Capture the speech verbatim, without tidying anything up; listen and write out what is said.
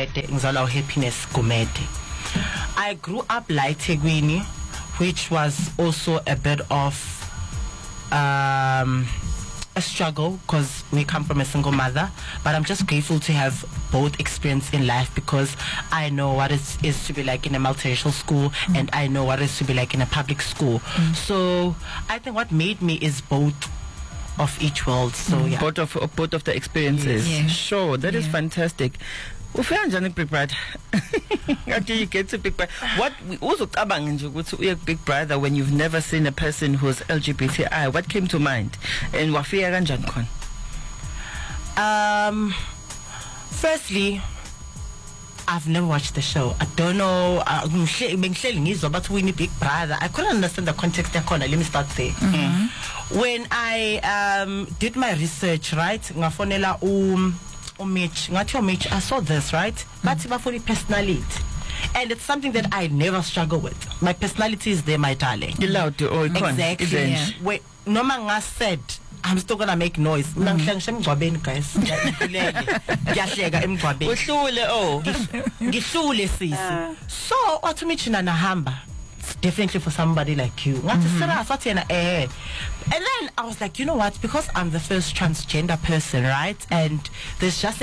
Gumede, ngizalwa Happiness Gumede. I grew up like eThekwini, which was also a bit of um, a struggle because we come from a single mother. But I'm just grateful to have both experience in life, because I know what it is to be like in a multiracial school, mm. and I know what it is to be like in a public school. Mm. So I think what made me is both of each world. So mm. yeah, both of uh, both of the experiences. Yes. Yeah. Sure, that yeah. is fantastic. Big Brother. After you get to Big Brother, what we also to Big Brother when you've never seen a person who's L G B T I, what came to mind? And wafia kanjani khona? Um, firstly, I've never watched the show. I don't know. Uh, but we need Big Brother. I couldn't understand the context. Let me start there. Mm-hmm. When I um did my research, right? Ngafonela um. Mitch, Mitch, I saw this, right? But mm. for the personality, and it's something that I never struggle with. My personality is there, my darling. You're allowed to, or exactly. Yeah. Wait, no man said I'm still gonna make noise. Mm. guys. So, automation and a hamba. Definitely for somebody like you. Mm-hmm. And then I was like, you know what? Because I'm the first transgender person, right? And there's just